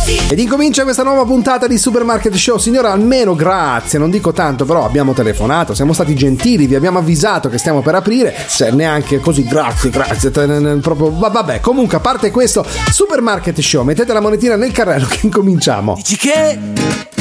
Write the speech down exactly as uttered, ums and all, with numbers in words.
Ed incomincia questa nuova puntata di Supermarket Show. Signora, almeno grazie, non dico tanto, però abbiamo telefonato, siamo stati gentili, vi abbiamo avvisato che stiamo per aprire, cioè neanche così grazie, grazie, proprio vabbè. Comunque, a parte questo Supermarket Show, mettete la monetina nel carrello che incominciamo. Dici che